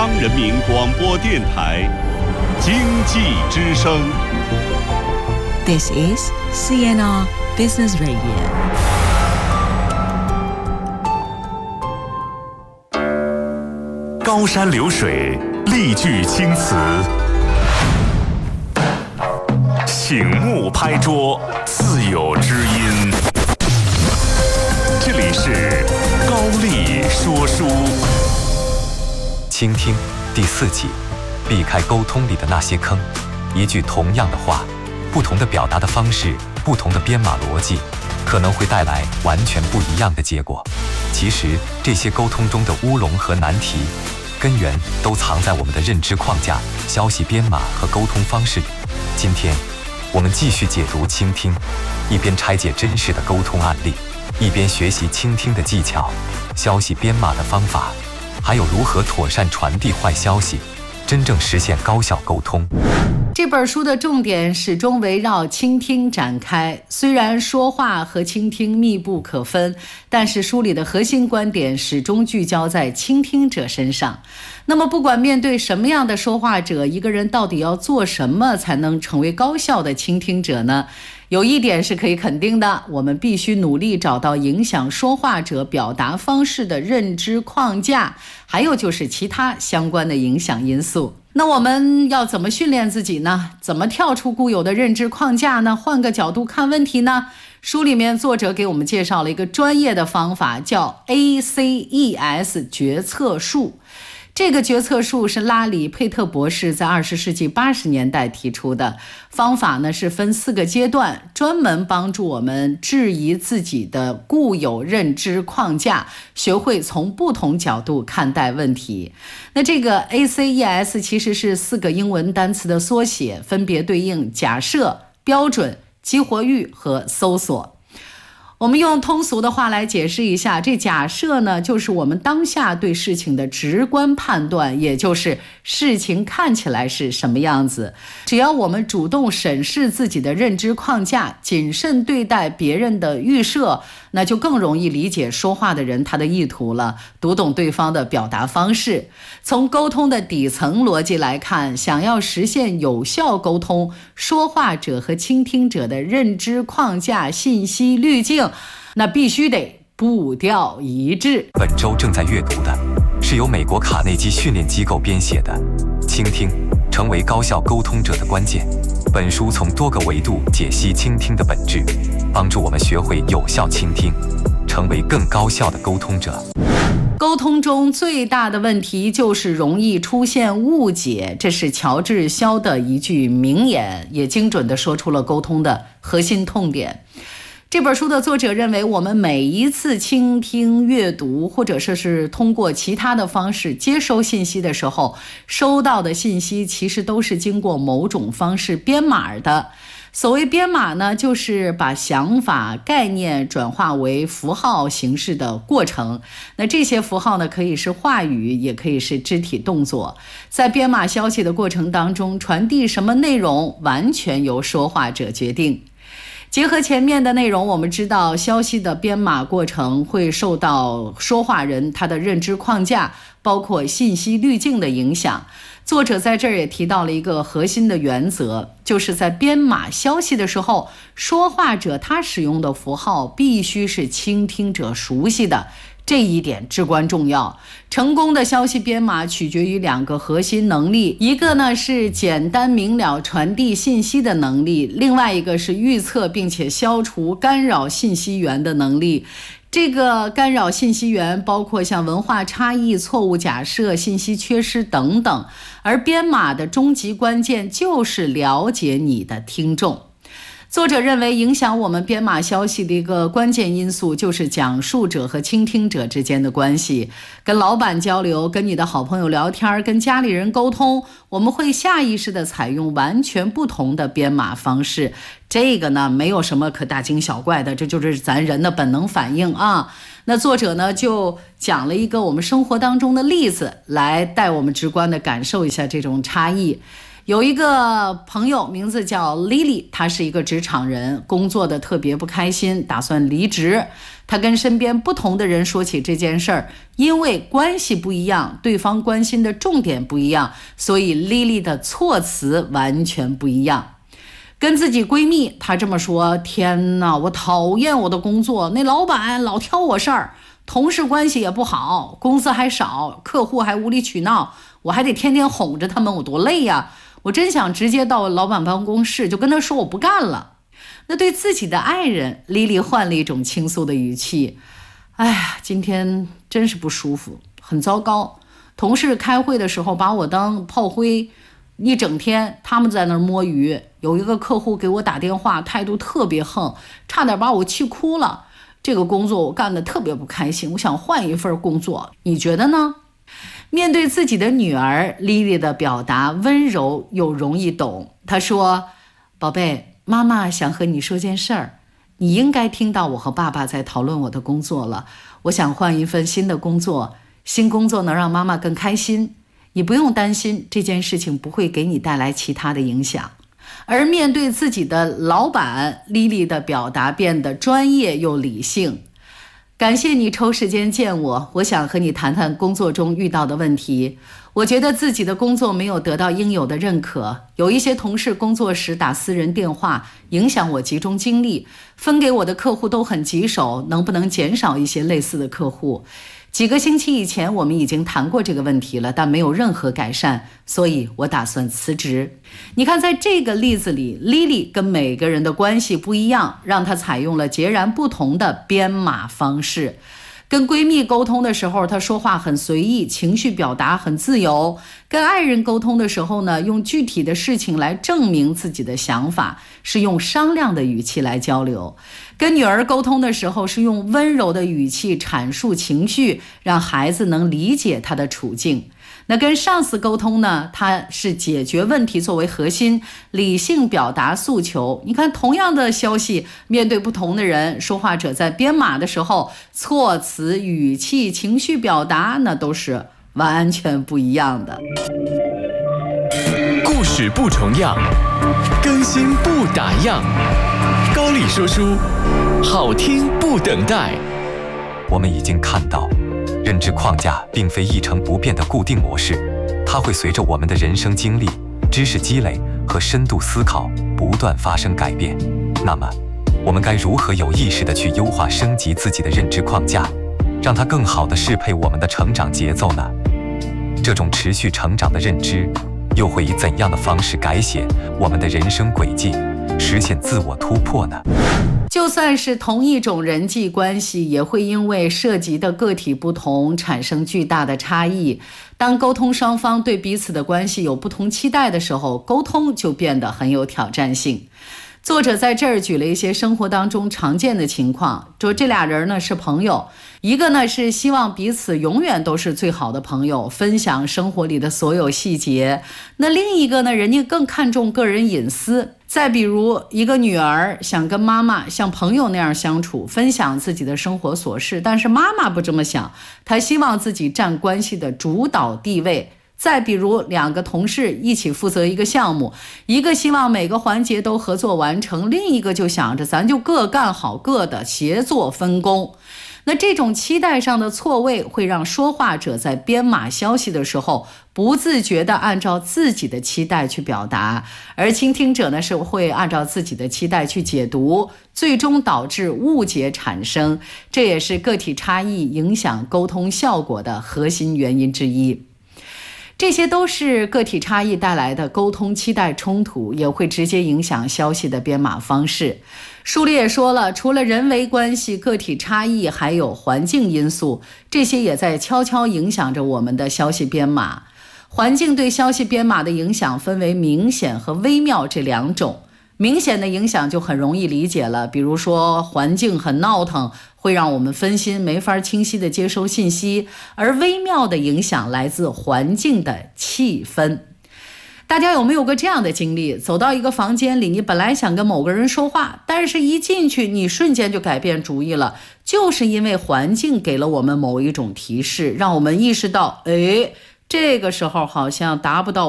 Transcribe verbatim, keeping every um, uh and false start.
央人民广播电台经济之声。 This is C N R Business Radio。 高山流水，丽句青词，醒目拍桌，自有知音。这里是高丽说书。 倾听第四集，避开沟通里的那些坑。一句同样的话，不同的表达的方式，不同的编码逻辑，可能会带来完全不一样的结果。其实这些沟通中的乌龙和难题，根源都藏在我们的认知框架、消息编码和沟通方式里。今天我们继续解读倾听，一边拆解真实的沟通案例，一边学习倾听的技巧、消息编码的方法，还有如何妥善传递坏消息，真正实现高效沟通。 这本书的重点始终围绕倾听展开，虽然说话和倾听密不可分，但是书里的核心观点始终聚焦在倾听者身上。那么不管面对什么样的说话者，一个人到底要做什么才能成为高效的倾听者呢？有一点是可以肯定的，我们必须努力找到影响说话者表达方式的认知框架，还有就是其他相关的影响因素。那我们要怎么训练自己呢？怎么跳出固有的认知框架呢？换个角度看问题呢？书里面作者给我们介绍了一个专业的方法，叫 A C E S 决策术。这个决策术是拉里·佩特博士在二十世纪八十年代提出的方法呢，是分四个阶段，专门帮助我们质疑自己的固有认知框架，学会从不同角度看待问题。那这个 A C E S 其实是四个英文单词的缩写，分别对应假设、标准、激活域和搜索。我们用通俗的话来解释一下，这假设呢，就是我们当下对事情的直观判断，也就是事情看起来是什么样子。只要我们主动审视自己的认知框架，谨慎对待别人的预设，那就更容易理解说话的人他的意图了，读懂对方的表达方式。从沟通的底层逻辑来看，想要实现有效沟通，说话者和倾听者的认知框架、信息滤镜，那必须得步调一致。 本周正在阅读的是由美国卡内基训练机构编写的《倾听：成为高效沟通者的关键》。本书从多个维度解析倾听的本质，帮助我们学会有效倾听，成为更高效的沟通者。 沟通中最大的问题就是容易出现误解，这是乔治·肖的一句名言，也精准地说出了沟通的核心痛点。这本书的作者认为，我们每一次倾听、阅读，或者说是通过其他的方式接收信息的时候，收到的信息其实都是经过某种方式编码的。所谓编码呢，就是把想法、概念转化为符号形式的过程。那这些符号呢，可以是话语，也可以是肢体动作。在编码消息的过程当中，传递什么内容，完全由说话者决定。结合前面的内容，我们知道消息的编码过程会受到说话人他的认知框架，包括信息滤镜的影响。作者在这儿也提到了一个核心的原则，就是在编码消息的时候，说话者他使用的符号必须是倾听者熟悉的，这一点至关重要。成功的消息编码取决于两个核心能力，一个呢是简单明了传递信息的能力，另外一个是预测并且消除干扰信息源的能力。这个干扰信息源包括像文化差异、错误假设、信息缺失等等，而编码的终极关键就是了解你的听众。作者认为，影响我们编码消息的一个关键因素就是讲述者和倾听者之间的关系。跟老板交流，跟你的好朋友聊天，跟家里人沟通，我们会下意识地采用完全不同的编码方式。这个呢，没有什么可大惊小怪的，这就是咱人的本能反应啊。那作者呢，就讲了一个我们生活当中的例子，来带我们直观地感受一下这种差异。 有一个朋友名字叫 Lily， 她是一个职场人，工作的特别不开心，打算离职。她跟身边不同的人说起这件事儿，因为关系不一样，对方关心的重点不一样，所以 Lily 的措辞完全不一样。跟自己闺蜜她这么说：天哪，我讨厌我的工作，那老板老挑我事儿，同事关系也不好，工资还少，客户还无理取闹，我还得天天哄着他们，我多累呀！我真想直接到老板办公室就跟他说我不干了。那对自己的爱人，莉莉换了一种倾诉的语气：哎呀，今天真是不舒服，很糟糕。同事开会的时候把我当炮灰，一整天他们在那儿摸鱼。有一个客户给我打电话，态度特别横，差点把我气哭了。这个工作我干得特别不开心，我想换一份工作，你觉得呢？面对自己的女儿，莉莉的表达温柔又容易懂。她说：宝贝，妈妈想和你说件事儿，你应该听到我和爸爸在讨论我的工作了。我想换一份新的工作，新工作能让妈妈更开心。你不用担心，这件事情不会给你带来其他的影响。而面对自己的老板，莉莉的表达变得专业又理性。感谢你抽时间见我，我想和你谈谈工作中遇到的问题。我觉得自己的工作没有得到应有的认可，有一些同事工作时打私人电话，影响我集中精力，分给我的客户都很棘手，能不能减少一些类似的客户？几个星期以前我们已经谈过这个问题了，但没有任何改善，所以我打算辞职。你看，在这个例子里， Lily 跟每个人的关系不一样，让她采用了截然不同的编码方式。跟闺蜜沟通的时候，她说话很随意，情绪表达很自由。跟爱人沟通的时候呢，用具体的事情来证明自己的想法，是用商量的语气来交流。跟女儿沟通的时候，是用温柔的语气阐述情绪，让孩子能理解她的处境。那跟上司沟通呢，他是解决问题作为核心，理性表达诉求。你看，同样的消息，面对不同的人，说话者在编码的时候，措辞、语气、情绪表达，那都是完全不一样的。 故事不重样，更新不打烊。高丽说书，好听不等待。 我们已经看到，认知框架并非一成不变的固定模式，它会随着我们的人生经历、知识积累和深度思考不断发生改变。那么，我们该如何有意识地去优化升级自己的认知框架，让它更好地适配我们的成长节奏呢？这种持续成长的认知，又会以怎样的方式改写我们的人生轨迹，实现自我突破呢？ 就算是同一种人际关系，也会因为涉及的个体不同，产生巨大的差异。当沟通双方对彼此的关系有不同期待的时候，沟通就变得很有挑战性。作者在这儿举了一些生活当中常见的情况，说这俩人呢是朋友，一个呢是希望彼此永远都是最好的朋友，分享生活里的所有细节，那另一个呢，人家更看重个人隐私。再比如，一个女儿想跟妈妈像朋友那样相处，分享自己的生活琐事，但是妈妈不这么想，她希望自己占关系的主导地位。再比如，两个同事一起负责一个项目，一个希望每个环节都合作完成，另一个就想着咱就各干好各的，协作分工。那这种期待上的错位，会让说话者在编码消息的时候，不自觉地按照自己的期待去表达，而倾听者呢，是会按照自己的期待去解读，最终导致误解产生。这也是个体差异影响沟通效果的核心原因之一。这些都是个体差异带来的沟通期待冲突，也会直接影响消息的编码方式。书里也说了，除了人为关系、个体差异，还有环境因素，这些也在悄悄影响着我们的消息编码。环境对消息编码的影响分为明显和微妙这两种。明显的影响就很容易理解了，比如说环境很闹腾，会让我们分心，没法清晰地接收信息，而微妙的影响来自环境的气氛。大家有没有过这样的经历？走到一个房间里，你本来想跟某个人说话，但是一进去你瞬间就改变主意了，就是因为环境给了我们某一种提示，让我们意识到，诶，这个时候好像达不到